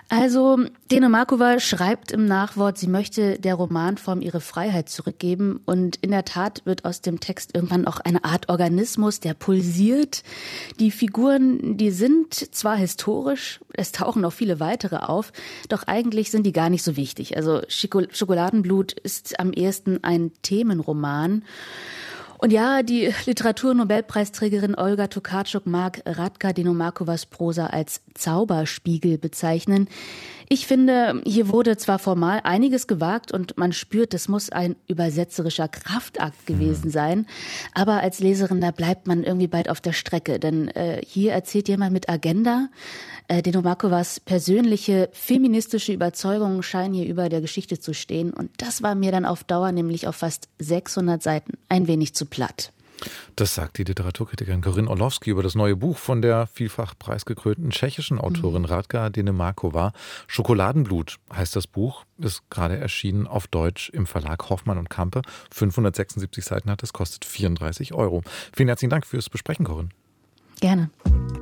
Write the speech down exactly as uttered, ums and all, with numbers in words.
Also Deno Markova schreibt im Nachwort, sie möchte der Romanform ihre Freiheit zurückgeben. Und in der Tat wird aus dem Text irgendwann auch eine Art Organismus, der pulsiert. Die Figuren, die sind zwar historisch, es tauchen noch viele weitere auf, doch eigentlich sind die gar nicht so wichtig. Also Schokoladenblut ist am ehesten ein Themenroman. Und ja, die Literaturnobelpreisträgerin Olga Tokarczuk mag Radka Deno Markovas Prosa als Zauberspiegel bezeichnen. Ich finde, hier wurde zwar formal einiges gewagt und man spürt, es muss ein übersetzerischer Kraftakt gewesen sein, aber als Leserin, da bleibt man irgendwie bald auf der Strecke, denn äh, hier erzählt jemand mit Agenda. Äh, Deno Markovas persönliche feministische Überzeugungen scheinen hier über der Geschichte zu stehen und das war mir dann auf Dauer, nämlich auf fast sechshundert Seiten, ein wenig zu platt. Das sagt die Literaturkritikerin Corinne Orlowski über das neue Buch von der vielfach preisgekrönten tschechischen Autorin Radka Deno Markova. Schokoladenblut heißt das Buch, ist gerade erschienen auf Deutsch im Verlag Hoffmann und Campe. fünfhundertsechsundsiebzig Seiten hat es, kostet vierunddreißig Euro. Vielen herzlichen Dank fürs Besprechen, Corinne. Gerne.